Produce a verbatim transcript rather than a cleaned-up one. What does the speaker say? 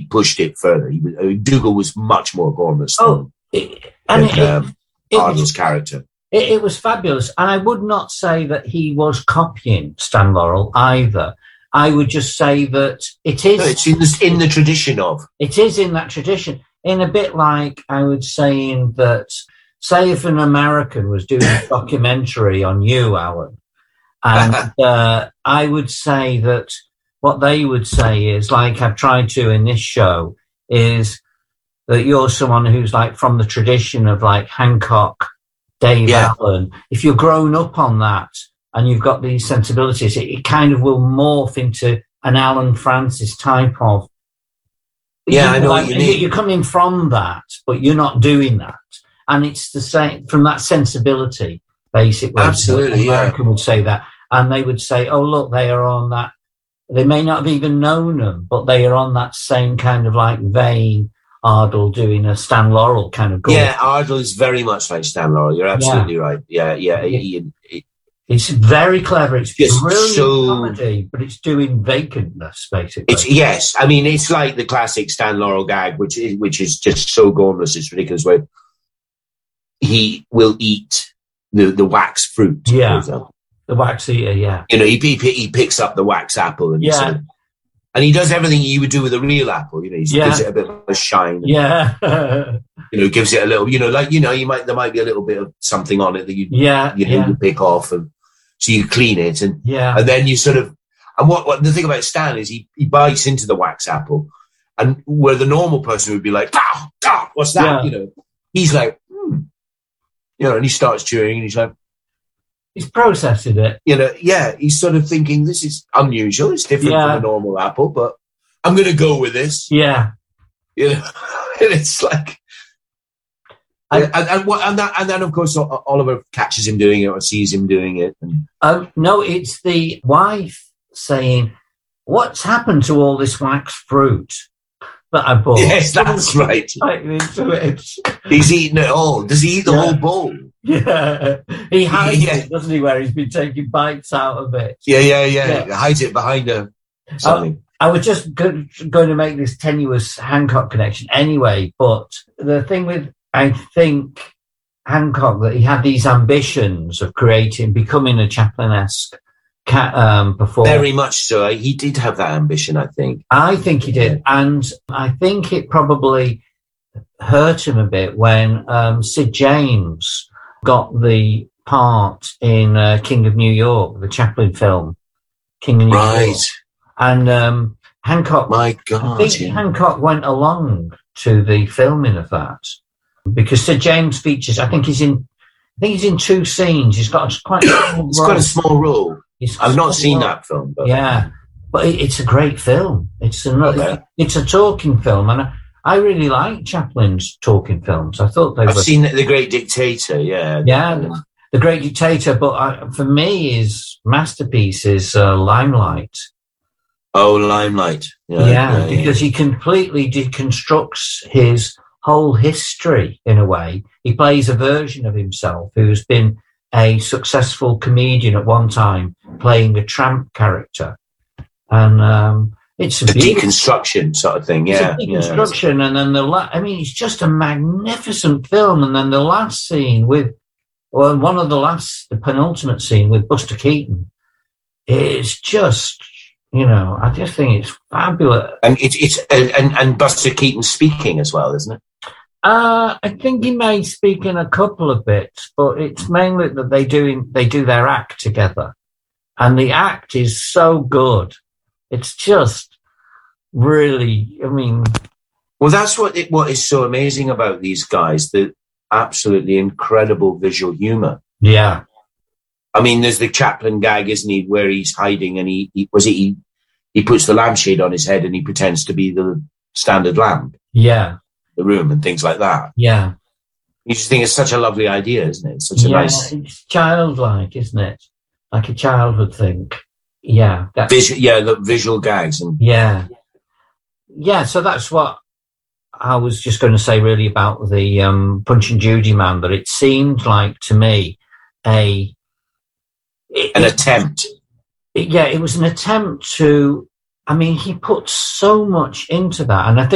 pushed it further. He was, I mean, Dougal was much more gormless oh, than, it, and than it, um, it, Ardle's it, character. It, it was fabulous. And I would not say that he was copying Stan Laurel either. I would just say that it is... No, it's in the, in the tradition of. It is in that tradition. In a bit like I would say in that, say if an American was doing a documentary on you, Alan, and uh, I would say that what they would say is, like I've tried to in this show, is that you're someone who's like from the tradition of like Hancock, Dave Yeah. Allen. If you're grown up on that and you've got these sensibilities, it, it kind of will morph into an Alan Francis type of. Yeah, I know like, what you mean. You're coming from that, but you're not doing that. And it's the same from that sensibility, basically. Absolutely, An American yeah. would say that. And they would say, oh, look, they are on that. They may not have even known them, but they are on that same kind of like vein. Ardle doing a Stan Laurel kind of goal. Yeah, Ardle is very much like Stan Laurel. You're absolutely Yeah. right. Yeah, yeah. Yeah. He, he, It's very clever. It's Just brilliant so- comedy, but it's doing vacantness, basically. it's yes. I mean, it's like the classic Stan Laurel gag, which is which is just so gormless. It's ridiculous. Where he will eat the the wax fruit. Yeah. for example. The wax eater, yeah. You know, he, he he picks up the wax apple and he Yeah. sort of, and he does everything you would do with a real apple. You know, he Yeah. gives it a bit of a shine. Yeah. You know, gives it a little. You know, like you know, you might there might be a little bit of something on it that you yeah. you know Yeah. you pick off, and so you clean it, and Yeah. and then you sort of. And what, what the thing about Stan is he he bites into the wax apple, and where the normal person would be like, ah, ah, what's that? Yeah. You know, he's like, hmm. You know, and he starts chewing, and he's like. He's processing it. You know, yeah, he's sort of thinking this is unusual. It's different Yeah. from a normal apple, but I'm going to go with this. Yeah. You know, and it's like, I- and and, what, and that, and then of course O- Oliver catches him doing it or sees him doing it. And, Um, no, it's the wife saying, what's happened to all this wax fruit that I bought? yes, that's right. Like into it. He's eating it all. Does he eat the Yeah. whole bowl? Yeah. He hides Yeah. it, doesn't he, where he's been taking bites out of it. Yeah, yeah, yeah. Yeah. Hides it behind a something. I was just go- going to make this tenuous Hancock connection anyway, but the thing with, I think, Hancock, that he had these ambitions of creating, becoming a Chaplin-esque cat, um, performer. Very much so. He did have that ambition, I think. I think he did. And I think it probably hurt him a bit when um, Sid James got the part in uh, King of New York, the Chaplin film, King of New Right. York. And um, Hancock, My I God. think yeah. Hancock went along to the filming of that because Sir James features. I think he's in. I think he's in two scenes. He's got a quite. A small He's got role. a small role. He's I've not small seen role. that film, but Yeah, but it, it's a great film. It's another. Okay. It's a talking film, and I, I really like Chaplin's talking films. I thought they I've were. seen The Great Dictator. Yeah, Yeah, the, the Great Dictator, but I, for me, his masterpiece is uh, Limelight. Oh, Limelight. Yeah, Yeah, yeah, because he completely deconstructs his whole history in a way. He plays a version of himself who's been a successful comedian at one time, playing a tramp character, and um, it's a the beautiful, deconstruction sort of thing. Yeah, it's a yeah. deconstruction, and then the la- I mean, it's just a magnificent film. And then the last scene with, well, one of the last, the penultimate scene with Buster Keaton, is just. You know, I just think it's fabulous. And it's it's and and Buster Keaton speaking as well, isn't it? Uh, I think he may speak in a couple of bits, but it's mainly that they do they do their act together, and the act is so good. It's just really, I mean, Well, that's what it, what is so amazing about these guys, the absolutely incredible visual humor. yeah, I mean, there's the Chaplin gag, isn't he, where he's hiding and he, he was it he he puts the lampshade on his head and he pretends to be the standard lamp, yeah, the room, and things like that. yeah. You just think it's such a lovely idea, isn't it? It's such a yeah, nice it's childlike, isn't it? Like a child would think. Yeah, that's, visual, yeah, the visual gags and yeah, yeah. So that's what I was just going to say, really, about the um, Punch and Judy Man. That it seemed like to me a it, an it- attempt. it- yeah, it was an attempt to. I mean, he put so much into that, and I think.